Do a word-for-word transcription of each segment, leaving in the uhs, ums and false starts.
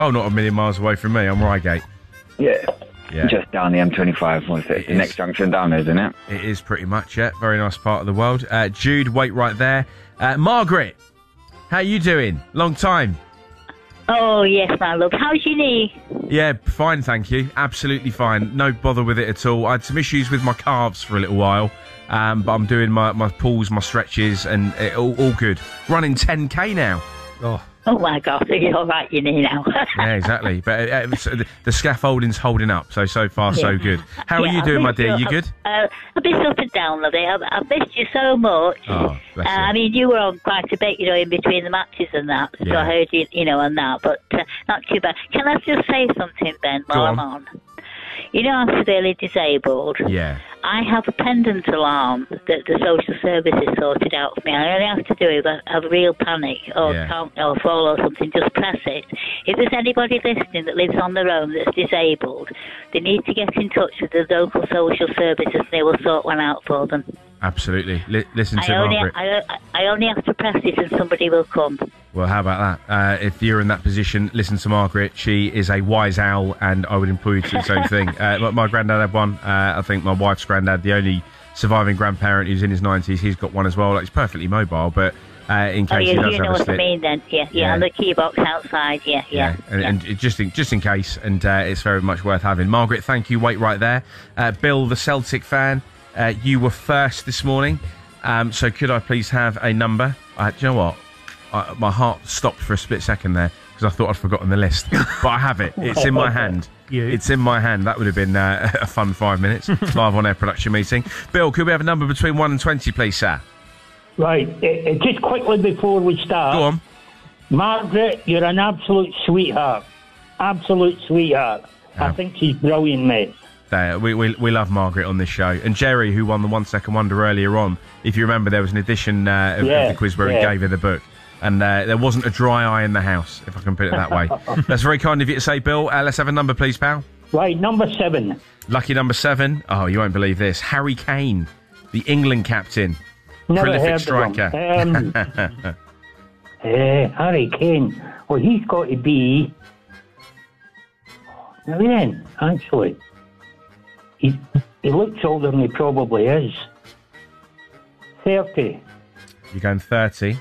Oh, not a million miles away from me. I'm Reigate. Yeah. Yeah. Just down the M twenty-five, what's it? It the is. next junction down, isn't it? It is pretty much, yeah. Very nice part of the world. Uh, Jude, wait right there. Uh, Margaret, how you doing? Long time. Oh, yes, my love. How's your knee? Yeah, fine, thank you. Absolutely fine. No bother with it at all. I had some issues with my calves for a little while, um, but I'm doing my, my pulls, my stretches, and it, all, all good. Running ten K now. Oh. Oh, my God. You're all right, your knee now. Yeah, exactly. But uh, so the, the scaffolding's holding up, so, so far, so Yeah. good. How Yeah, are you I doing, my missed dear? you. You good? Uh, I've been up and down, lovely. I've, I've missed you so much. Oh, bless Uh, you. I mean, you were on quite a bit, you know, in between the matches and that. So Yeah. I heard you, you know, on that, but uh, not too bad. Can I just say something, Ben, while Go I'm on. on? You know, I'm severely disabled. Yeah. I have a pendant alarm that the social services sorted out for me. I only have to do it if I have a real panic or Yeah. can't or fall or something, just press it. If there's anybody listening that lives on their own that's disabled, they need to get in touch with the local social services and they will sort one out for them. Absolutely. Li- listen to I only, Margaret. I, I only have to press it and somebody will come. Well, how about that? Uh, if you're in that position, listen to Margaret. She is a wise owl, and I would implore you to do the same thing. Uh, my, my granddad had one. Uh, I think my wife's granddad, the only surviving grandparent who's in his nineties, he's got one as well. Like, he's perfectly mobile, but uh, in case Oh, he you, does you know have a what I slip. mean then. Yeah, yeah, Yeah. on the key box outside. Yeah, yeah. Yeah, and, yeah. and it- just in just in case, and uh, it's very much worth having. Margaret, thank you. Wait right there. Uh, Bill, the Celtic fan, uh, you were first this morning. Um, so could I please have a number? Uh, do you know what? I, my heart stopped for a split second there because I thought I'd forgotten the list, but I have it. It's in my hand. You. It's in my hand. That would have been uh, a fun five minutes live on air production meeting. Bill, could we have a number between one and twenty, please, sir? Right, uh, uh, just quickly before we start. Go on. Margaret, you're an absolute sweetheart. Absolute sweetheart. I Yeah. think she's brilliant, mate. There, we, we we love Margaret on this show, and Jerry, who won the One Second Wonder earlier on. If you remember, there was an edition uh, of, Yeah, of the quiz where yeah. he gave her the book, and uh, there wasn't a dry eye in the house, if I can put it that way. That's very kind of you to say, Bill. Uh, let's have a number, please, pal. Right, number seven. Lucky number seven. Oh, you won't believe this. Harry Kane, the England captain, Never prolific heard striker. of him. Um, uh, Harry Kane. Well, he's got to be... Now then, actually, he, he looks older than he probably is. thirty. You're going thirty.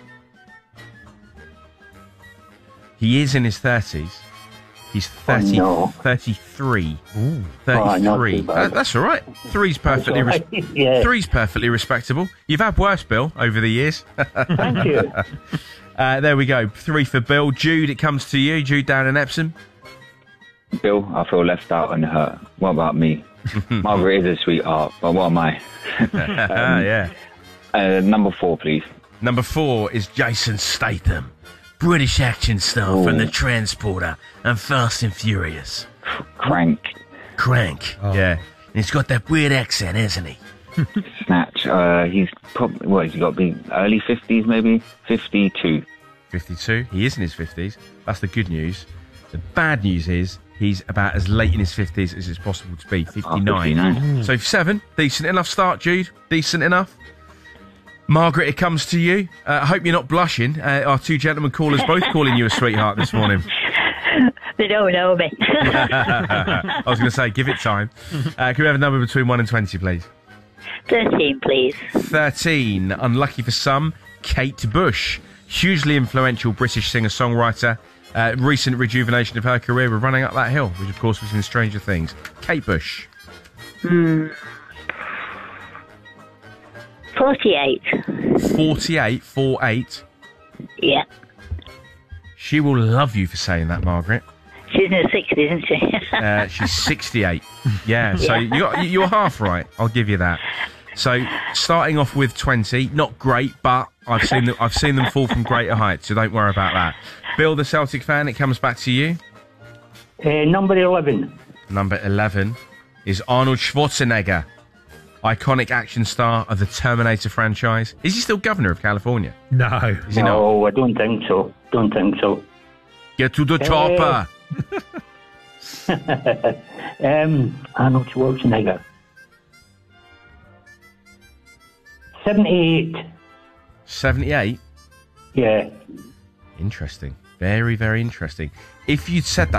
He is in his thirties. He's thirty, Oh, no. thirty-three. Ooh. Oh, not thirty-three. too bad. Uh, that's all right. Three's perfectly That's res- all right, yeah. Three's perfectly respectable. You've had worse, Bill, over the years. Thank you. uh, there we go. Three for Bill. Jude, it comes to you. Jude down in Epsom. Bill, I feel left out and hurt. What about me? Margaret is a sweetheart, but what am I? Ah, yeah. Uh, number four, please. Number four is Jason Statham. British action star Ooh. from The Transporter and Fast and Furious. Crank. Crank. Oh. Yeah. And he's got that weird accent, hasn't he? Snatch. Uh, he's probably, what, he's got to be early fifties, maybe? fifty-two. fifty-two. He is in his fifties. That's the good news. The bad news is he's about as late in his fifties as it's possible to be. fifty-nine. Oh, fifty-nine. So seven. Decent enough start, Jude. Decent enough. Margaret, it comes to you. Uh, I hope you're not blushing. Uh, our two gentlemen callers both calling you a sweetheart this morning. They don't know me. I was going to say, give it time. Uh, can we have a number between one and twenty, please? thirteen, please. thirteen. Unlucky for some, Kate Bush. Hugely influential British singer-songwriter. Uh, recent rejuvenation of her career. We're running up that hill, which of course was in Stranger Things. Kate Bush. Hmm. forty-eight. forty-eight, forty-eight. Yeah. She will love you for saying that, Margaret. She's in her sixties, isn't she? Uh, she's sixty-eight. Yeah, so Yeah. you got, you're half right. I'll give you that. So starting off with twenty, not great, but I've seen them, I've seen them fall from greater heights, so don't worry about that. Bill, the Celtic fan, it comes back to you. Uh, number eleven. Number eleven is Arnold Schwarzenegger, iconic action star of the Terminator franchise. Is he still governor of California? No. Is he not? No, I don't think so. Don't think so. Get to the chopper. um, Arnold Schwarzenegger. seventy-eight. seventy-eight. Yeah. Interesting. Very, very interesting. if you'd said that